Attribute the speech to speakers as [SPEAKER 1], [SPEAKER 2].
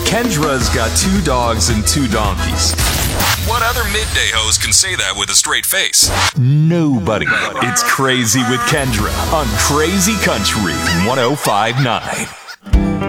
[SPEAKER 1] Kendra's got 2 dogs and 2 donkeys. What other midday host can say that with a straight face? Nobody. It's Crazy with Kendra on Crazy Country 105.9.